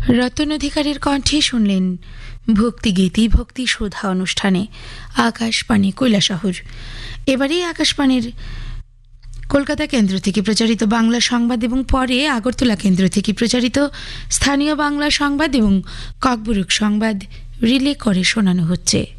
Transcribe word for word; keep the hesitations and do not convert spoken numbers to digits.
রতন অধিকারীর কণ্ঠে শুনলেন ভক্তিগীতি ভক্তি সুধা অনুষ্ঠানে আকাশবাণী কৈলাসহর। এবারেই আকাশবাণীর কলকাতা কেন্দ্র থেকে প্রচারিত বাংলা সংবাদ এবং পরে আগরতলা কেন্দ্র থেকে প্রচারিত স্থানীয় বাংলা সংবাদ এবং ককবরক সংবাদ রিলে করে শোনানো হচ্ছে।